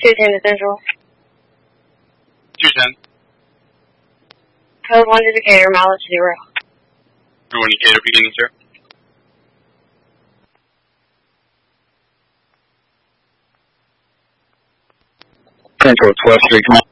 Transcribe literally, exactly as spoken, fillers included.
two ten to Central. two ten. Code one to Decatur, mileage zero. one Decatur, beginning, sir. Central, twelve three, come on.